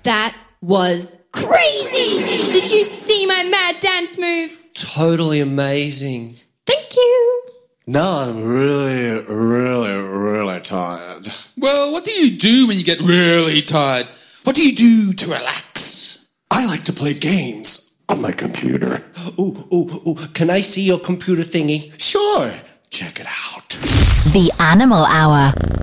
That was crazy! Did you see my mad dance moves? Totally amazing. Thank you. Now I'm really tired. Well, what do you do when you get really tired? What do you do to relax? I like to play games on my computer. Ooh, can I see your computer thingy? Sure, check it out. The Animal Hour.